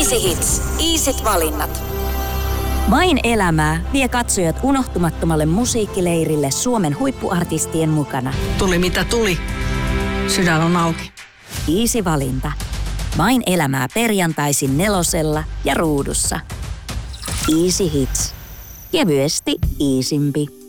Easy Hits. Easyt valinnat. Vain elämää vie katsojat unohtumattomalle musiikkileirille Suomen huippuartistien mukana. Tuli mitä tuli. Sydän on auki. Easy valinta. Vain elämää perjantaisin 4:lla ja Ruudussa. Easy Hits. Kevyesti easympi.